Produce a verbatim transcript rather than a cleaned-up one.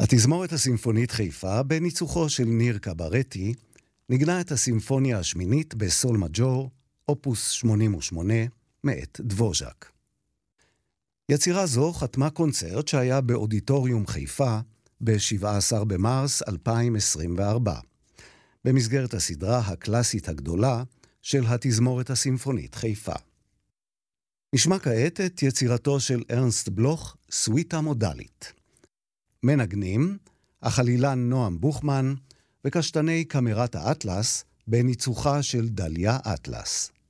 התזמורת הסימפונית חיפה, בניצוחו של ניר קברטי, נגנה את הסימפוניה השמינית בסול מג'ור, אופוס שמונים ושמונה, מאת דבוז'ק. יצירה זו חתמה קונצרט שהיה באודיטוריום חיפה ב-שבעה עשר במרס אלפיים עשרים וארבע, במסגרת הסדרה הקלאסית הגדולה של התזמורת הסימפונית חיפה. נשמע כעת את יצירתו של ארנסט בלוך, סוויטה מודלית. מנגנים, החלילן נועם בוכמן וקשתני קמרת האטלס בניצוחה של דליה אטלס.